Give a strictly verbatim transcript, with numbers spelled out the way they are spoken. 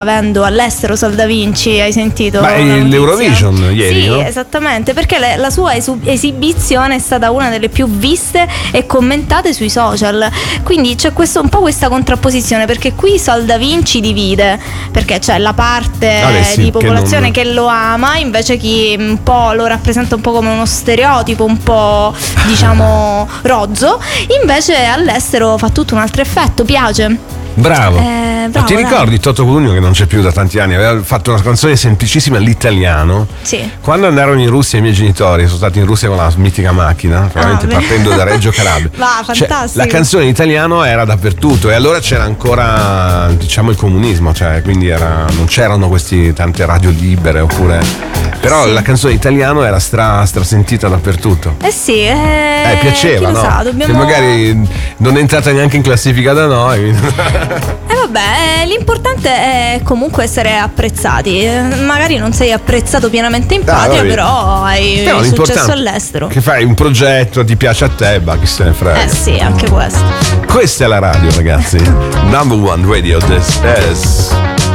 avendo all'estero Sol Da Vinci, hai sentito? Beh, l'Eurovision ieri, sì, no? Esattamente, perché le, la sua esu- esibizione è stata una delle più viste e commentate sui social. Quindi c'è questo, un po' questa contrapposizione, perché qui Sol Da Vinci divide, perché c'è la parte ah, sì, di popolazione che, che, non... che lo ama, invece chi un po' lo rappresenta un po' come uno stereotipo, un po' diciamo rozzo. Invece all'estero fa tutto un altro effetto, piace. Bravo. Eh, bravo, Ma ti dai. ricordi Toto Cutugno, che non c'è più da tanti anni, aveva fatto una canzone semplicissima all'italiano? Sì. Quando andarono in Russia i miei genitori, sono stati in Russia con la mitica macchina, veramente Ah, partendo da Reggio Calabria. Va, fantastico. Cioè, la canzone in italiano era dappertutto, e allora c'era ancora, diciamo, il comunismo, cioè quindi era, non c'erano questi tante radio libere, oppure, però sì. la canzone in italiano era stra, strasentita dappertutto. Eh sì, eh, Eh, piaceva, chi lo no? sa, dobbiamo... Che magari non è entrata neanche in classifica da noi. Eh vabbè, l'importante è comunque essere apprezzati. Magari non sei apprezzato pienamente in patria, ah, però hai però successo all'estero. Che fai un progetto, ti piace a te, ma chi se ne frega. Eh sì, anche questo. Questa è la radio, ragazzi. Number one radio, this is